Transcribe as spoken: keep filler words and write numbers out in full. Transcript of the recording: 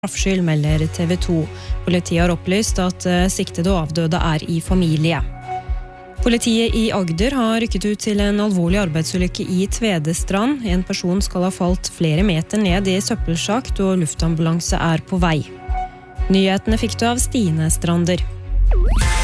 Straffskyld, melder T V to. Politiet har opplyst at siktede og avdøde er i familie. Politiet i Agder har rykket ut til en alvorlig arbeidsulykke i Tvedestrand. En person skal ha falt flere meter ned i søppelsjakt, og luftambulanse er på vei. Nyhetene fikk du av Stine Strander.